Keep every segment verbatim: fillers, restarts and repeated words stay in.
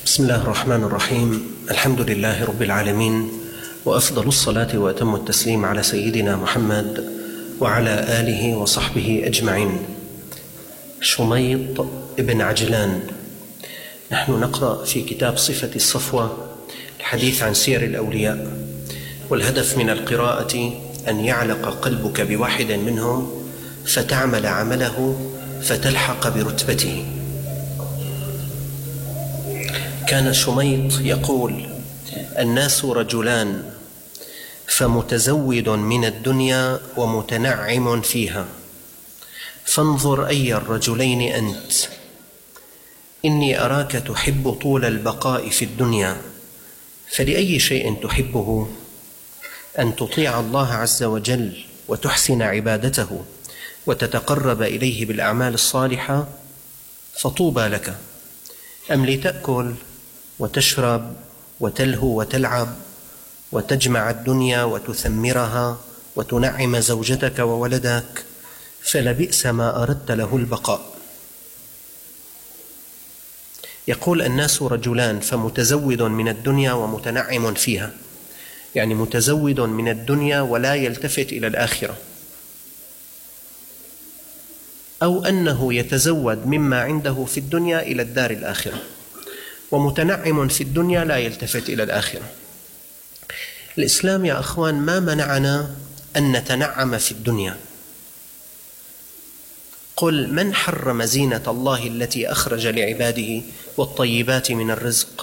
بسم الله الرحمن الرحيم. الحمد لله رب العالمين، وأفضل الصلاة وأتم التسليم على سيدنا محمد وعلى آله وصحبه أجمعين. شميط ابن عجلان. نحن نقرأ في كتاب صفة الصفوة الحديث عن سير الأولياء، والهدف من القراءة أن يعلق قلبك بواحد منهم فتعمل عمله فتلحق برتبته. كان شميط يقول: الناس رجلان، فمتزود من الدنيا ومتنعم فيها، فانظر أي الرجلين أنت. إني أراك تحب طول البقاء في الدنيا، فلأي شيء تحبه؟ أن تطيع الله عز وجل وتحسن عبادته وتتقرب إليه بالأعمال الصالحة، فطوبى لك. أم لتأكل وتشرب وتلهو وتلعب وتجمع الدنيا وتثمرها وتنعم زوجتك وولدك، فلبئس ما أردت له البقاء. يقول: الناس رجلان، فمتزود من الدنيا ومتنعم فيها، يعني متزود من الدنيا ولا يلتفت إلى الآخرة، أو أنه يتزود مما عنده في الدنيا إلى الدار الآخرة، ومتنعم في الدنيا لا يلتفت إلى الآخرة. الإسلام يا أخوان ما منعنا أن نتنعم في الدنيا. قل: من حرم زينة الله التي أخرج لعباده والطيبات من الرزق؟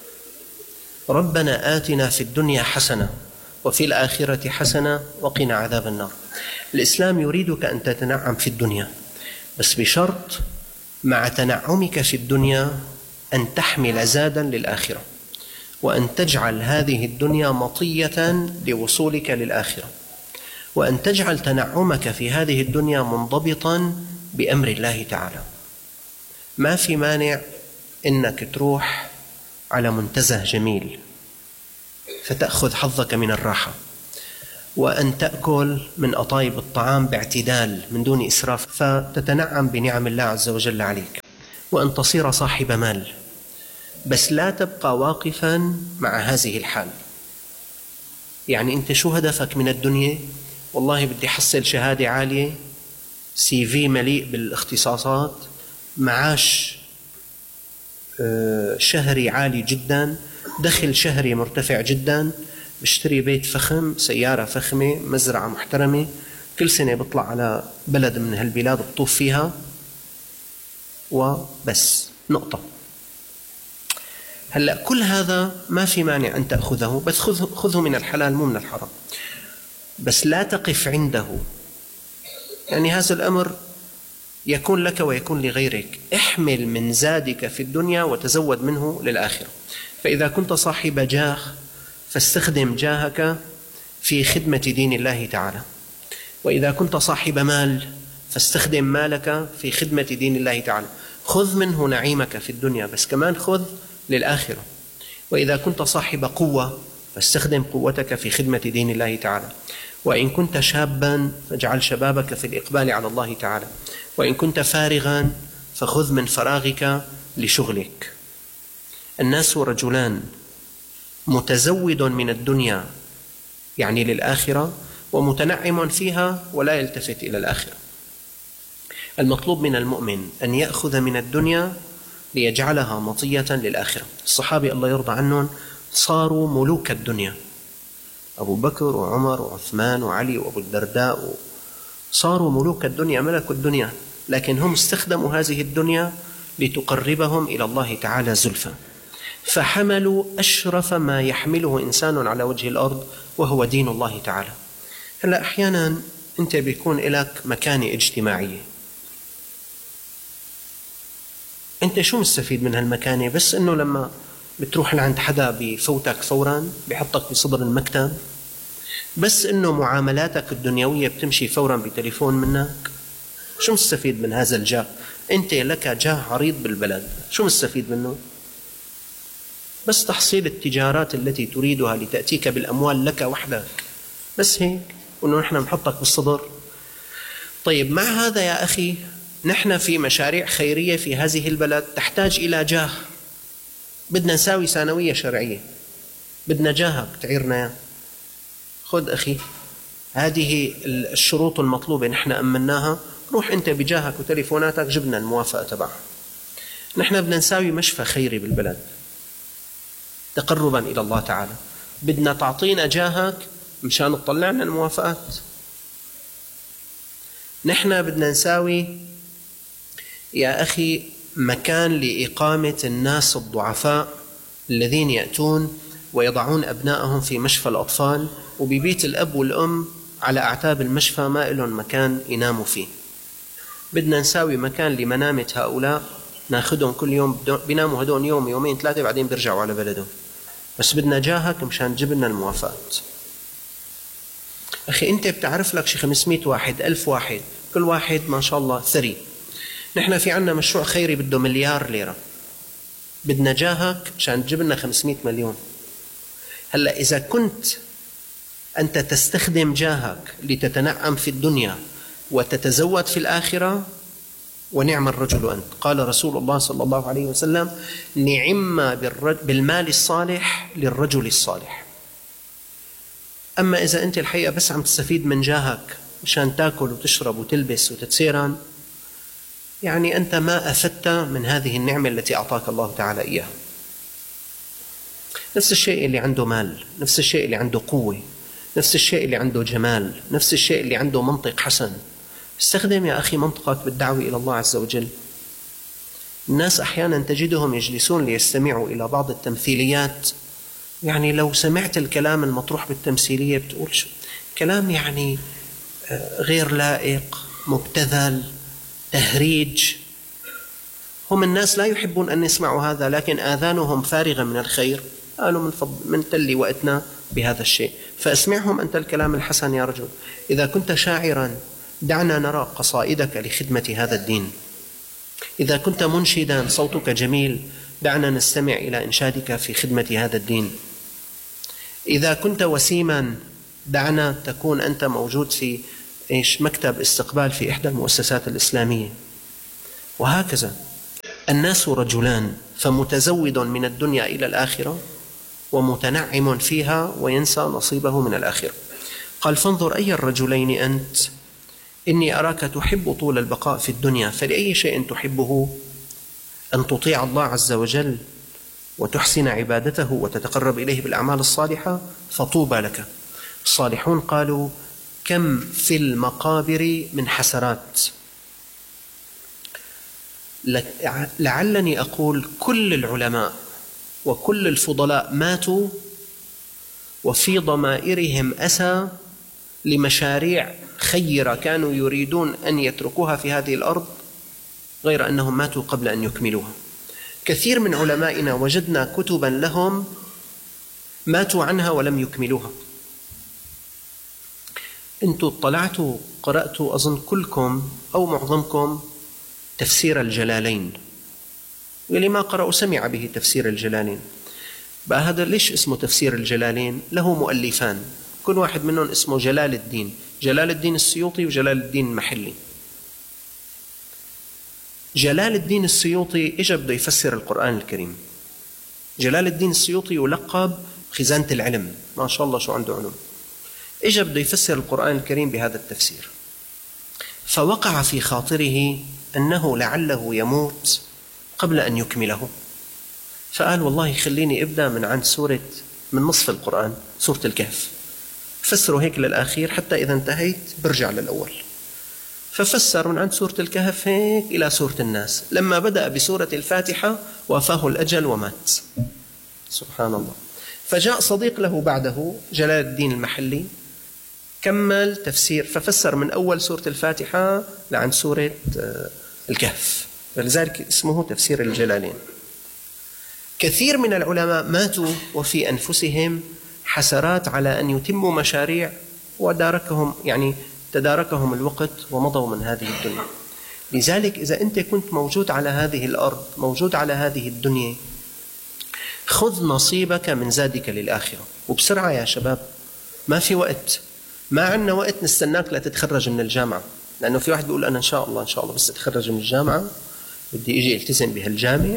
ربنا آتنا في الدنيا حسنة وفي الآخرة حسنة وقنا عذاب النار. الإسلام يريدك أن تتنعم في الدنيا، بس بشرط مع تنعمك في الدنيا أن تحمل زادا للآخرة، وأن تجعل هذه الدنيا مطية لوصولك للآخرة، وأن تجعل تنعمك في هذه الدنيا منضبطا بأمر الله تعالى. ما في مانع إنك تروح على منتزه جميل فتأخذ حظك من الراحة، وأن تأكل من أطايب الطعام باعتدال من دون إسراف فتتنعم بنعم الله عز وجل عليك، وأن تصير صاحب مال، بس لا تبقى واقفا مع هذه الحال. يعني أنت شو هدفك من الدنيا؟ والله بدي حصل شهادة عالية، سي في مليء بالاختصاصات، معاش شهري عالي جدا، دخل شهري مرتفع جدا، بشتري بيت فخم، سيارة فخمة، مزرعة محترمة، كل سنة بطلع على بلد من هالبلاد بطوف فيها، وبس، نقطة. هلأ كل هذا ما في مانع أن تأخذه، بس خذه, خذه من الحلال مو من الحرام، بس لا تقف عنده. يعني هذا الأمر يكون لك ويكون لغيرك. احمل من زادك في الدنيا وتزود منه للآخرة. فإذا كنت صاحب جاه فاستخدم جاهك في خدمة دين الله تعالى، وإذا كنت صاحب مال فاستخدم مالك في خدمة دين الله تعالى. خذ منه نعيمك في الدنيا، بس كمان خذ للآخرة. وإذا كنت صاحب قوة فاستخدم قوتك في خدمة دين الله تعالى. وإن كنت شابا فاجعل شبابك في الإقبال على الله تعالى. وإن كنت فارغا فخذ من فراغك لشغلك. الناس رجلان، متزود من الدنيا يعني للآخرة، ومتنعم فيها ولا يلتفت إلى الآخرة. المطلوب من المؤمن أن يأخذ من الدنيا ليجعلها مطية للآخرة. الصحابة الله يرضى عنهم صاروا ملوك الدنيا، أبو بكر وعمر وعثمان وعلي وأبو الدرداء، صاروا ملوك الدنيا، ملكوا الدنيا، لكن هم استخدموا هذه الدنيا لتقربهم إلى الله تعالى زلفى، فحملوا أشرف ما يحمله إنسان على وجه الأرض، وهو دين الله تعالى. هلأ أحيانا أنت بيكون لك مكانة اجتماعية، أنت شو مستفيد من هالمكانة؟ بس أنه لما بتروح لعند حدا بفوتك فورا، بيحطك بصدر المكتب، بس أنه معاملاتك الدنيوية بتمشي فورا بتليفون منك. شو مستفيد من هذا الجاه؟ أنت لك جاه عريض بالبلد، شو مستفيد منه؟ بس تحصيل التجارات التي تريدها لتأتيك بالأموال لك وحدك، بس هيك، وأنه نحن نحطك بالصدر. طيب مع هذا يا أخي نحن في مشاريع خيرية في هذه البلد تحتاج إلى جاه، بدنا نساوي ثانوية شرعية، بدنا جاهك تعيرنا يا خذ أخي، هذه الشروط المطلوبة نحن أمناها، روح أنت بجاهك وتليفوناتك جبنا الموافقة تبعها. نحن بدنا نساوي مشفى خيري بالبلد تقربا إلى الله تعالى، بدنا تعطينا جاهك مشان تطلعنا الموافقات. نحن بدنا نساوي يا أخي مكان لإقامة الناس الضعفاء الذين يأتون ويضعون أبنائهم في مشفى الأطفال، وببيت الأب والأم على أعتاب المشفى ما لهم مكان يناموا فيه. بدنا نساوي مكان لمنامة هؤلاء، ناخدهم كل يوم بيناموا هدول يوم يومين ثلاثة بعدين بيرجعوا على بلدهم، بس بدنا جاهك مشان تجيب لنا الموافقات. أخي أنت بتعرف لك شي خمسمائة واحد ألف واحد، كل واحد ما شاء الله ثري. نحن في عنا مشروع خيري بده مليار ليرة، بدنا جاهك مشان تجيب لنا خمسمائة مليون. هلأ إذا كنت أنت تستخدم جاهك لتتنعم في الدنيا وتتزود في الآخرة، ونعم الرجل أنت. قال رسول الله صلى الله عليه وسلم: نعم بالمال الصالح للرجل الصالح. أما إذا أنت الحقيقة بس عم تستفيد من جاهك مشان تاكل وتشرب وتلبس وتتسيران، يعني أنت ما أفدت من هذه النعمة التي أعطاك الله تعالى إياها. نفس الشيء اللي عنده مال، نفس الشيء اللي عنده قوة، نفس الشيء اللي عنده جمال، نفس الشيء اللي عنده منطق حسن. استخدم يا أخي منطقك بالدعوة إلى الله عز وجل. الناس أحيانا تجدهم يجلسون ليستمعوا إلى بعض التمثيليات، يعني لو سمعت الكلام المطروح بالتمثيلية بتقول شو كلام يعني غير لائق، مبتذل، تهريج. هم الناس لا يحبون أن يسمعوا هذا، لكن آذانهم فارغة من الخير، قالوا من, فضل من تلي وقتنا بهذا الشيء. فأسمعهم أنت الكلام الحسن يا رجل. إذا كنت شاعرا دعنا نرى قصائدك لخدمة هذا الدين. إذا كنت منشدا صوتك جميل دعنا نستمع إلى إنشادك في خدمة هذا الدين. إذا كنت وسيما دعنا تكون أنت موجود في إيش مكتب استقبال في إحدى المؤسسات الإسلامية. وهكذا الناس رجلان، فمتزود من الدنيا إلى الآخرة ومتنعم فيها وينسى نصيبه من الآخرة. قال: فانظر أي الرجلين أنت، إني أراك تحب طول البقاء في الدنيا، فلأي شيء تحبه؟ أن تطيع الله عز وجل وتحسن عبادته وتتقرب إليه بالأعمال الصالحة، فطوبى لك. الصالحون قالوا: كم في المقابر من حسرات. لعلني أقول كل العلماء وكل الفضلاء ماتوا وفي ضمائرهم أسى لمشاريع خيرة كانوا يريدون أن يتركوها في هذه الأرض، غير أنهم ماتوا قبل أن يكملوها. كثير من علمائنا وجدنا كتبا لهم ماتوا عنها ولم يكملوها. أنتوا اطلعتوا قرأتوا أظن كلكم أو معظمكم تفسير الجلالين، واللي ما قرأوا سمع به تفسير الجلالين. بقى هذا ليش اسمه تفسير الجلالين؟ له مؤلفان، كل واحد منهم اسمه جلال الدين، جلال الدين السيوطي وجلال الدين المحلي. جلال الدين السيوطي إجا بده يفسر القرآن الكريم. جلال الدين السيوطي يلقب خزانة العلم، ما شاء الله شو عنده علم. إجا بده يفسر القرآن الكريم بهذا التفسير، فوقع في خاطره أنه لعله يموت قبل أن يكمله، فقال: والله خليني أبدأ من عند سورة من نصف القرآن، سورة الكهف، فسره هيك للأخير حتى إذا انتهيت برجع للأول. ففسر من عند سورة الكهف هيك إلى سورة الناس. لما بدأ بسورة الفاتحة وافاه الأجل ومات، سبحان الله. فجاء صديق له بعده جلال الدين المحلي كمل تفسير، ففسر من أول سورة الفاتحة لعند سورة الكهف، ولذلك اسمه تفسير الجلالين. كثير من العلماء ماتوا وفي أنفسهم حسرات على أن يتموا مشاريع وداركهم يعني تداركهم الوقت ومضوا من هذه الدنيا. لذلك إذا أنت كنت موجود على هذه الأرض، موجود على هذه الدنيا، خذ نصيبك من زادك للآخرة. وبسرعة يا شباب، ما في وقت، ما عندنا وقت نستناك لتتخرج من الجامعة، لأنه في واحد بيقول أنا إن شاء الله إن شاء الله بس أتخرج من الجامعة بدي إجي التزم بهالجامع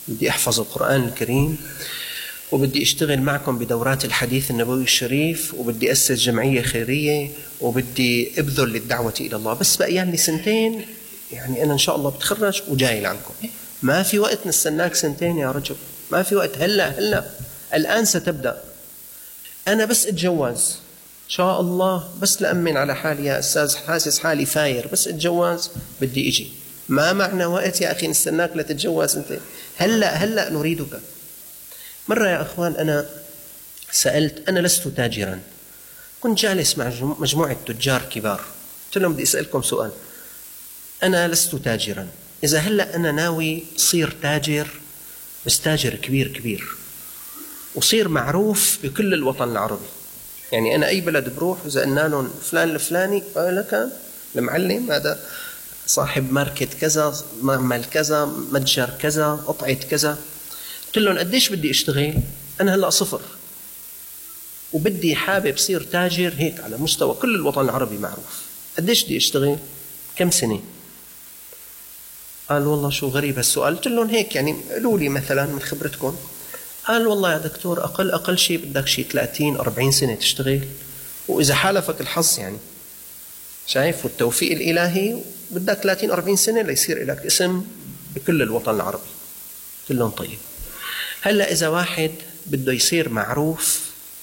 بدي أحفظ القرآن الكريم، وبدي أشتغل معكم بدورات الحديث النبوي الشريف، وبدي أسس جمعية خيرية، وبدي أبذل للدعوة إلى الله. بس بقى يعني سنتين، يعني أنا إن شاء الله بتخرج وجاي لعنكم. ما في وقت نستناك سنتين يا رجل، ما في وقت. هلا هلا الآن ستبدأ. أنا بس أتجوز إن شاء الله، بس لأمن على حالي يا أستاذ، حاسس حالي فاير، بس أتجوز بدي إجي. ما معنى وقت يا أخي نستناك لتتجوز أنت؟ هلا هلا نريدك. مرة يا أخوان أنا سألت، أنا لست تاجرا، كنت جالس مع مجموعة تجار كبار، قلت لهم بدي أسألكم سؤال، أنا لست تاجرا، إذا هلأ أنا ناوي صير تاجر، بس تاجر كبير كبير، وصير معروف بكل الوطن العربي، يعني أنا أي بلد بروح إذا قلنا لهم فلان الفلاني قال لك المعلم هذا صاحب ماركت كذا، معمل كذا، متجر كذا، قطعة كذا. قلت لهم قديش بدي أشتغل؟ أنا هلأ صفر، وبدي حابب صير تاجر هيك على مستوى كل الوطن العربي معروف. قديش بدي أشتغل؟ كم سنة؟ قال والله شو غريب هالسؤال. قلت لهم هيك يعني قولوا لي مثلا من خبرتكم. قال والله يا دكتور أقل أقل شيء بدك شيء ثلاثين أربعين سنة تشتغل، وإذا حالفك الحظ يعني شايف والتوفيق الإلهي بدك ثلاثين أربعين سنة ليصير لك اسم بكل الوطن العربي. قلت لهم طيب هلأ إذا واحد بده يصير معروف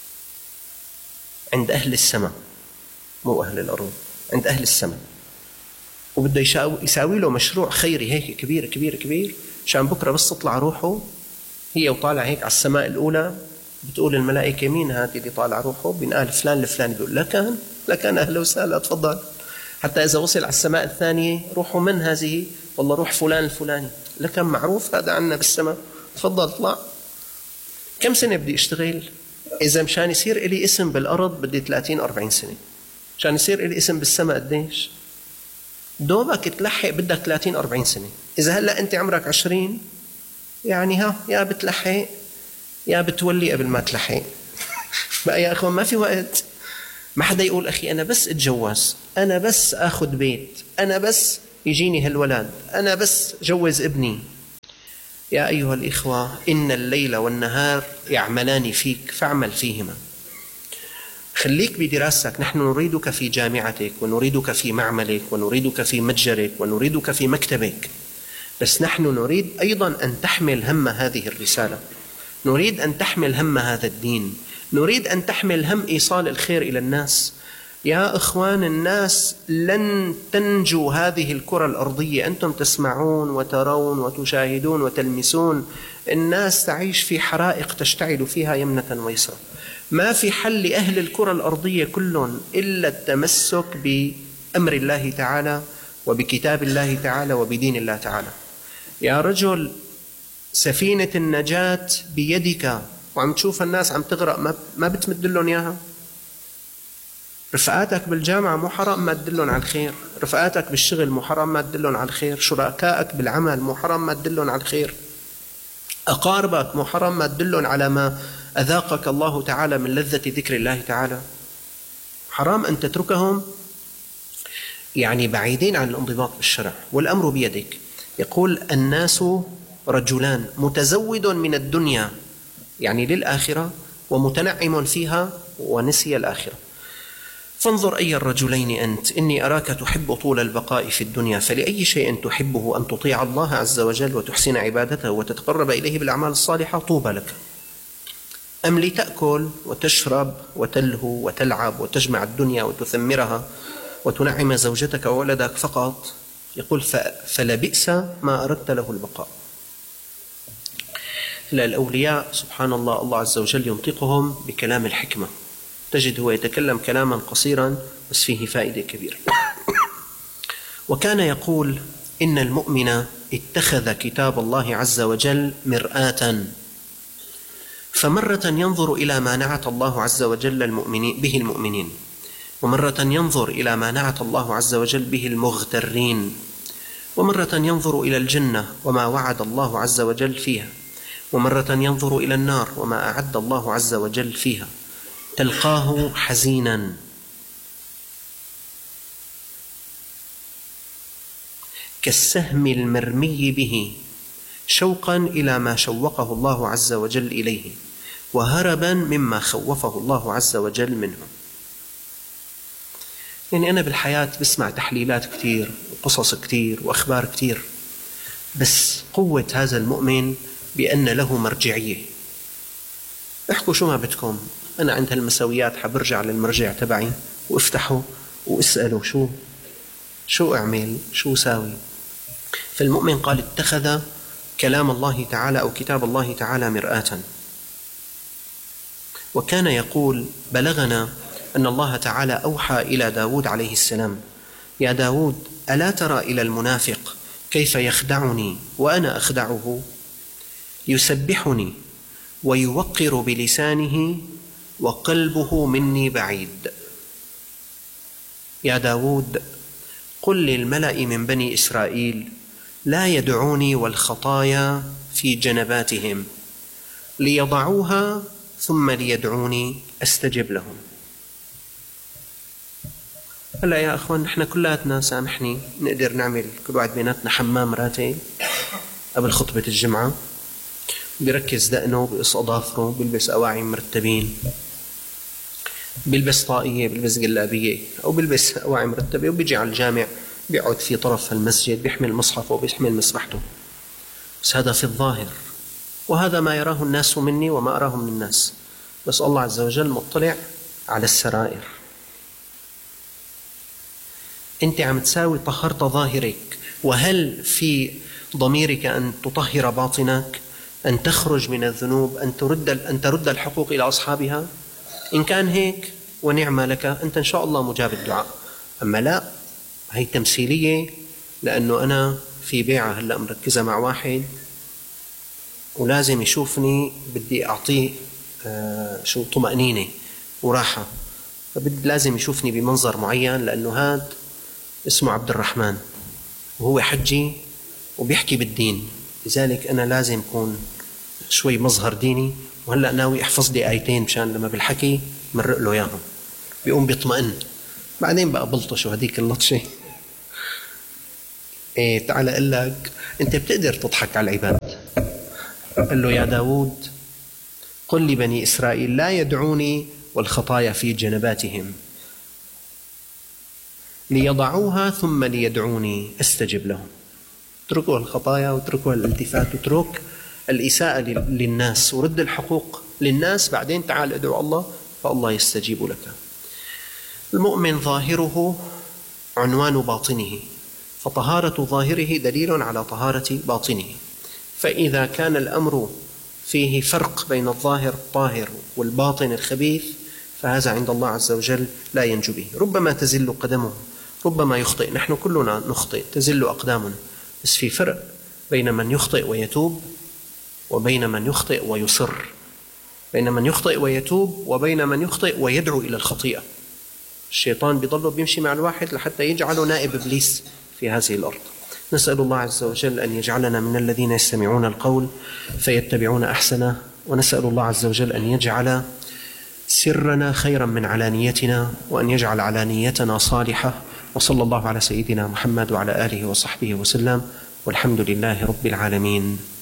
عند أهل السماء، مو أهل الأرض، عند أهل السماء، وبده يساوي له مشروع خيري هيك كبير كبير كبير، عشان بكرة بس تطلع روحه هي وطالع هيك على السماء الأولى، بتقول الملائكة مين هذه اللي طالع روحه؟ بنقال فلان الفلاني، بيقول لكان لكان أهلا وسهلا تفضل. حتى إذا وصل على السماء الثانية روحه من هذه؟ والله روح فلان الفلاني، لكن معروف هذا عنا بالسماء، تفضل اطلع. كم سنة بدي أشتغل؟ إذا مشان يصير إلي اسم بالأرض بدي ثلاثين أربعين سنة، مشان يصير إلي اسم بالسماء قديش؟ دوبك تلحق بدك ثلاثين أربعين سنة. إذا هلأ أنت عمرك عشرين، يعني ها يا بتلحق يا بتولي قبل ما تلحق. بقى يا أخوان ما في وقت. ما حدا يقول أخي أنا بس أتجوز، أنا بس أخذ بيت، أنا بس يجيني هالولاد، أنا بس جوز ابني. يا أيها الإخوة إن الليل والنهار يعملان فيك فاعمل فيهما. خليك بدراستك، نحن نريدك في جامعتك، ونريدك في معملك، ونريدك في متجرك، ونريدك في مكتبك، بس نحن نريد أيضا أن تحمل هم هذه الرسالة، نريد أن تحمل هم هذا الدين، نريد أن تحمل هم إيصال الخير إلى الناس. يا إخوان الناس لن تنجو هذه الكرة الأرضية، أنتم تسمعون وترون وتشاهدون وتلمسون، الناس تعيش في حرائق تشتعل فيها يمنة ويسرى. ما في حل لأهل الكرة الأرضية كلهم إلا التمسك بأمر الله تعالى وبكتاب الله تعالى وبدين الله تعالى. يا رجل سفينة النجاة بيدك وعم تشوف الناس عم تغرق، ما بتمد لهم إياها؟ رفقاتك بالجامعة مو حرام ما تدلهم على الخير، رفقاتك بالشغل مو حرام ما تدلهم على الخير، شركائك بالعمل مو حرام ما تدلهم على الخير، أقاربك مو حرام ما تدلهم على ما أذاقك الله تعالى من لذة ذكر الله تعالى. حرام أن تتركهم يعني بعيدين عن الانضباط بالشرع. والأمر بيدك. يقول الناس رجلان، متزود من الدنيا يعني للآخرة، ومتنعم فيها ونسي الآخرة. فانظر أي الرجلين أنت، إني أراك تحب طول البقاء في الدنيا، فلأي شيء تحبه أن تطيع الله عز وجل وتحسن عبادته وتتقرب إليه بالأعمال الصالحة، طوبى لك. أم لتأكل وتشرب وتلهو وتلعب وتجمع الدنيا وتثمرها وتنعم زوجتك وولدك فقط؟ يقول فلبئس ما أردت له البقاء. الأولياء سبحان الله الله عز وجل ينطقهم بكلام الحكمة، تجد هو يتكلم كلاما قصيرا بس فيه فائدة كبيرة. وكان يقول إن المؤمن اتخذ كتاب الله عز وجل مرآة، فمرة ينظر إلى ما نعت الله عز وجل المؤمنين به المؤمنين، ومرة ينظر إلى ما نعت الله عز وجل به المغترين، ومرة ينظر إلى الجنة وما وعد الله عز وجل فيها، ومرة ينظر إلى النار وما أعد الله عز وجل فيها. تلقاه حزينا كالسهم المرمي به، شوقا إلى ما شوقه الله عز وجل إليه، وهربا مما خوفه الله عز وجل منه. يعني أنا بالحياة بسمع تحليلات كتير وقصص كتير وأخبار كتير، بس قوة هذا المؤمن بأن له مرجعية. احكوا شو ما بدكم، أنا عند هالمساويات حبرجع للمرجع تبعي وافتحوا واسألوا شو شو أعمل شو ساوي. فالمؤمن قال اتخذ كلام الله تعالى أو كتاب الله تعالى مرآة. وكان يقول: بلغنا أن الله تعالى أوحى إلى داود عليه السلام: يا داود، ألا ترى إلى المنافق كيف يخدعني وأنا أخدعه؟ يسبحني ويوقر بلسانه وقلبه مني بعيد. يا داود، قل للملأ من بني إسرائيل لا يدعوني والخطايا في جنباتهم، ليضعوها ثم ليدعوني أستجب لهم. هلا يا أخوان، نحن كلاتنا سامحني نقدر نعمل كل واحد بيناتنا حمام راتب قبل خطبة الجمعة، بيركز دقنه، بيقص أظافره، بيلبس أواعي مرتبين، بيلبس طاقية، بيلبس جلابية أو بيلبس أواعي مرتبة، وبيجي على الجامع بيقعد في طرف المسجد بيحمل مصحفه وبيحمل مسبحته. بس هذا في الظاهر، وهذا ما يراه الناس مني وما أراه من الناس، بس الله عز وجل مطلع على السرائر. أنت عم تساوي طهرت ظاهرك، وهل في ضميرك أن تطهر باطنك، أن تخرج من الذنوب، أن ترد أن ترد الحقوق إلى أصحابها؟ إن كان هيك ونعم لك، أنت إن شاء الله مجاب الدعاء. أما لا، هي تمثيلية، لأنه أنا في بيعة هلأ مركزة مع واحد ولازم يشوفني بدي أعطيه آه شو طمأنينة وراحة، فبد لازم يشوفني بمنظر معين، لأنه هاد اسمه عبد الرحمن وهو حجي وبيحكي بالدين، لذلك أنا لازم أكون شوي مظهر ديني. وهلأ ناوي أحفظ لي آيتين مشان لما بالحكي مرق له إياهم بيقوم بيطمئن. بعدين بقى بلطش وهديك اللطشة. إيه تعال أقول لك، أنت بتقدر تضحك على العباد. قال له: يا داود، قل لبني إسرائيل لا يدعوني والخطايا في جنباتهم، ليضعوها ثم ليدعوني أستجب لهم. اتركوا الخطايا واتركوا الالتفات واترك الإساءة للناس ورد الحقوق للناس، بعدين تعال ادعو الله فالله يستجيب لك. المؤمن ظاهره عنوان باطنه، فطهارة ظاهره دليل على طهارة باطنه. فإذا كان الأمر فيه فرق بين الظاهر الطاهر والباطن الخبيث، فهذا عند الله عز وجل لا ينجو به. ربما تزل قدمه، ربما يخطئ، نحن كلنا نخطئ، تزل أقدامنا، بس في فرق بين من يخطئ ويتوب وبين من يخطئ ويصر، بين من يخطئ ويتوب وبين من يخطئ ويدعو إلى الخطيئة. الشيطان بيضله بيمشي مع الواحد لحتى يجعله نائب إبليس في هذه الأرض. نسأل الله عز وجل أن يجعلنا من الذين يستمعون القول فيتبعون أحسنه، ونسأل الله عز وجل أن يجعل سرنا خيرا من علانيتنا، وأن يجعل علانيتنا صالحة. وصلى الله على سيدنا محمد وعلى آله وصحبه وسلم، والحمد لله رب العالمين.